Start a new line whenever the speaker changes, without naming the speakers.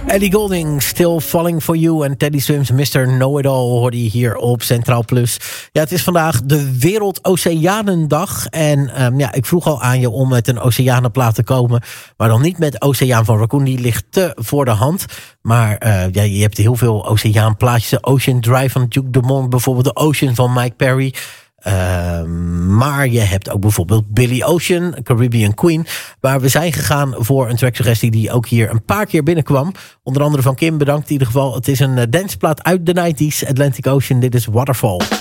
Ellie Goulding, Still Falling For You en Teddy Swims Mr. Know-It-All hoorde je hier op Centraal Plus. Ja, het is vandaag de Wereld Oceanendag. En ik vroeg al aan je om met een oceanenplaat te komen. Maar dan niet met Oceaan van Raccoon, die ligt te voor de hand. Maar je hebt heel veel oceaanplaatjes. Ocean Drive van Duke Dumont, bijvoorbeeld The Ocean van Mike Perry. Maar je hebt ook bijvoorbeeld Billy Ocean, Caribbean Queen. Maar we zijn gegaan voor een tracksuggestie die ook hier een paar keer binnenkwam. Onder andere van Kim, bedankt in ieder geval. Het is een danceplaat uit de 90s, Atlantic Ocean. Dit is Waterfall.